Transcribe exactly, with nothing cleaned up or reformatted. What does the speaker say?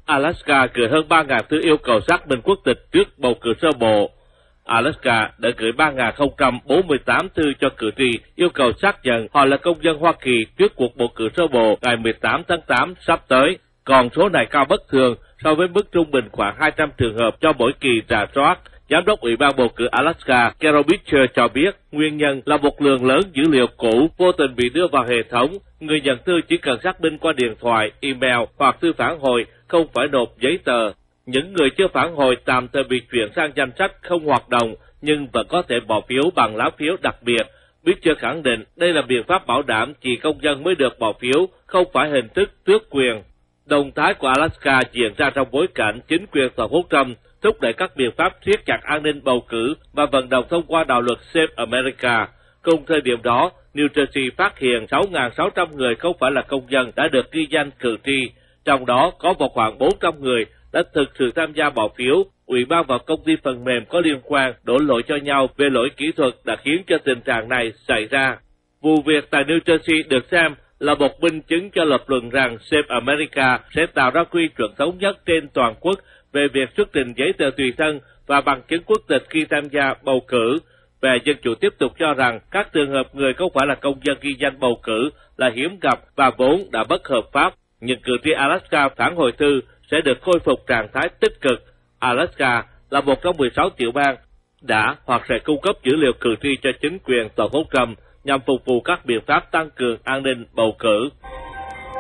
Alaska gửi hơn ba nghìn thư yêu cầu xác minh quốc tịch trước bầu cử sơ bộ. Alaska đã gửi ba nghìn không trăm bốn mươi tám thư cho cử tri yêu cầu xác nhận họ là công dân Hoa Kỳ trước cuộc bầu cử sơ bộ ngày mười tám tháng tám sắp tới. Còn số này cao bất thường so với mức trung bình khoảng hai trăm trường hợp cho mỗi kỳ rà soát. Giám đốc Ủy ban bầu cử Alaska Carol Beecher cho biết nguyên nhân là một lượng lớn dữ liệu cũ vô tình bị đưa vào hệ thống. Người nhận thư chỉ cần xác minh qua điện thoại, email hoặc thư phản hồi, không phải nộp giấy tờ. Những người chưa phản hồi tạm thời bị chuyển sang danh sách không hoạt động nhưng vẫn có thể bỏ phiếu bằng lá phiếu đặc biệt. Beecher khẳng định đây là biện pháp bảo đảm chỉ công dân mới được bỏ phiếu, không phải hình thức tước quyền. Động thái của Alaska diễn ra trong bối cảnh chính quyền Tổng thống Trump thúc đẩy các biện pháp siết chặt an ninh bầu cử và vận động thông qua đạo luật Save America. Cùng thời điểm đó, New Jersey phát hiện sáu nghìn sáu trăm người không phải là công dân đã được ghi danh cử tri, trong đó có vào khoảng bốn trăm người đã thực sự tham gia bỏ phiếu. Ủy ban và công ty phần mềm có liên quan đổ lỗi cho nhau về lỗi kỹ thuật đã khiến cho tình trạng này xảy ra. Vụ việc tại New Jersey được xem là một minh chứng cho lập luận rằng Save America sẽ tạo ra quy chuẩn thống nhất trên toàn quốc về việc xuất trình giấy tờ tùy thân và bằng chứng quốc tịch khi tham gia bầu cử. Và Dân Chủ tiếp tục cho rằng các trường hợp người không phải là công dân ghi danh bầu cử là hiếm gặp và vốn đã bất hợp pháp. Những cử tri Alaska phản hồi thư sẽ được khôi phục trạng thái tích cực. Alaska là một trong mười sáu tiểu bang đã hoặc sẽ cung cấp dữ liệu cử tri cho chính quyền Tổng thống Trump nhằm phục vụ các biện pháp tăng cường an ninh bầu cử.